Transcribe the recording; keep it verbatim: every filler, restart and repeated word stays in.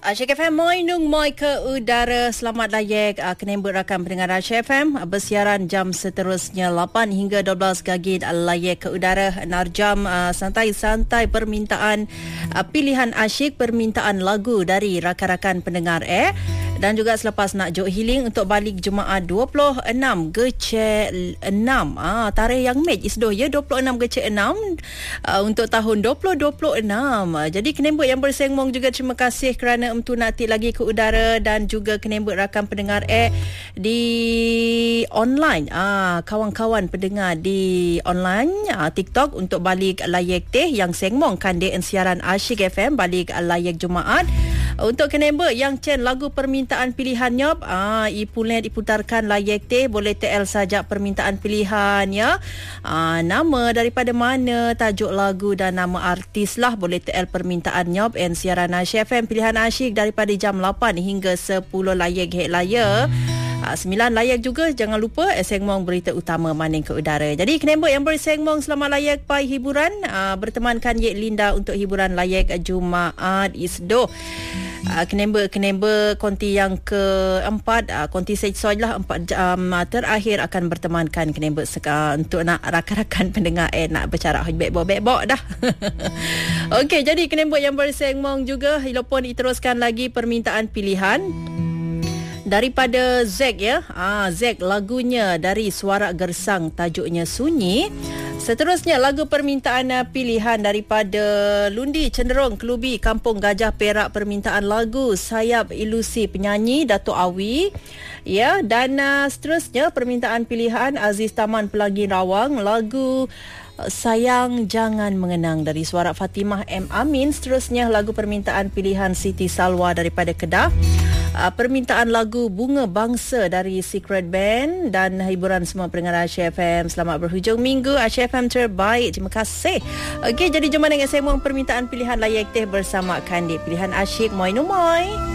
Asyik F M Moi Nung Moi ke udara. Selamat layak uh, kenembut rakan pendengar Asyik F M. Uh, bersiaran jam seterusnya lapan hingga dua belas gagit uh, layak ke udara. Narjam uh, santai-santai permintaan uh, pilihan asyik, permintaan lagu dari rakan-rakan pendengar eh. Dan juga selepas nak jok healing untuk balik Jumaat dua puluh enam Gecek enam. Ah, tarikh yang match isdoh ya, dua puluh enam Gecek enam uh, untuk tahun dua ribu dua puluh enam. Uh, jadi kenembut yang bersengmong juga terima kasih kerana emtu nanti lagi ke udara dan juga kenembut rakan pendengar eh di online. Ah, kawan-kawan pendengar di online ah, TikTok untuk balik layak teh yang sengmong kan di siaran Asyik F M balik layak Jumaat. Untuk kenembut yang cen lagu permintaan pilihan nyop, ah, ipulet diputarkan layak teh, boleh T L saja permintaan pilihan ya. Ah, nama daripada mana, tajuk lagu dan nama artis lah, boleh T L permintaan nyop and siaran Asyik F M pilihan asyik daripada jam lapan hingga sepuluh layak hek laya. Uh, sembilan layak juga, jangan lupa eh, segmong berita utama maning ke udara. Jadi kenembut yang bersegmong selamat layak pai hiburan, uh, bertemankan Yek Linda untuk hiburan layak Jumaat isdoh. Uh, kenembut-kenembut konti yang keempat, uh, konti sejsoj lah empat jam uh, terakhir akan bertemankan kenembut seka, untuk nak rakan-rakan pendengar eh nak bercara bek-bok-bek-bok dah. Okey, jadi kenembut yang bersegmong juga walaupun diteruskan lagi permintaan pilihan daripada Zack ya. Ah, Zack lagunya dari Suara Gersang, tajuknya Sunyi. Seterusnya lagu permintaan pilihan daripada Lundi Cenderung Kelubi Kampung Gajah Perak, permintaan lagu Sayap Ilusi penyanyi Dato' Awi. Ya, dan uh, seterusnya permintaan pilihan Aziz Taman Pelangi Rawang, lagu Sayang Jangan Mengenang dari suara Fatimah M. Amin. Seterusnya lagu permintaan pilihan Siti Salwa daripada Kedah. Uh, permintaan lagu Bunga Bangsa dari Secret Band dan hiburan semua pendengar Asyik F M. Selamat berhujung minggu. Asyik F M terbaik. Terima kasih. Okey, jadi jom dengan semua permintaan pilihan layak teh bersama Kandi. Pilihan Asyik Moi Nung Moi.